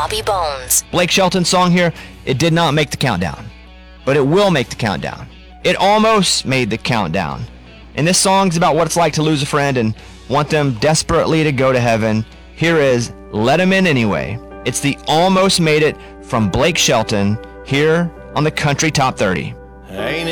Bobby Bones. Blake Shelton's song here, it did not make the countdown, but it will make the countdown. It almost made the countdown. And this song's about what it's like to lose a friend and want them desperately to go to heaven. Here is Let 'Em In Anyway. It's the Almost Made It from Blake Shelton here on the Country Top 30. Ain't